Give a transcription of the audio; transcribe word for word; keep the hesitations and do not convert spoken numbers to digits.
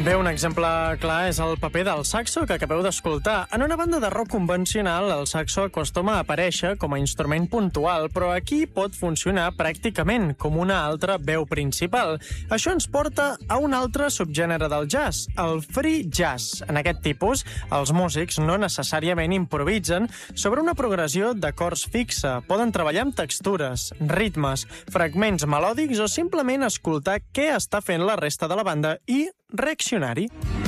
Bé, un exemple clar és el paper del saxo que acabeu d'escoltar. En una banda de rock convencional, el saxo acostuma a aparèixer com a instrument puntual, però aquí pot funcionar pràcticament com una altra veu principal. Això ens porta a un altre subgènere del jazz, el free jazz. En aquest tipus, els músics no necessàriament improvisen sobre una progressió d'acords fixa. Poden treballar amb textures, ritmes, fragments melòdics o simplement escoltar què està fent la resta de la banda i reaccionar-hi.